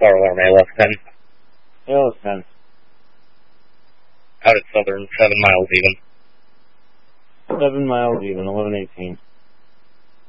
Fire alarm ALS 10. ALS 10. Out at Southern, 7 miles even. 7 miles even, 1118.